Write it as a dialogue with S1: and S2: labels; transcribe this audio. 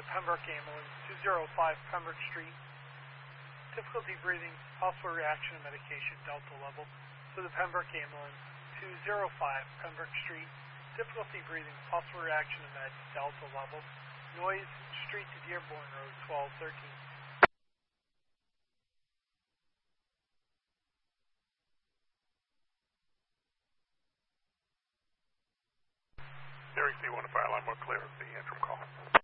S1: the Pembroke ambulance, 205 Pembroke Street. Difficulty breathing, possible reaction to medication, delta level. To the Pembroke ambulance, 205 Pembroke Street. Difficulty breathing, possible reaction to meds, delta level. Noise, street to Dearborn Road, 1213.
S2: Derek, do you want to fire line more clear of the interim call?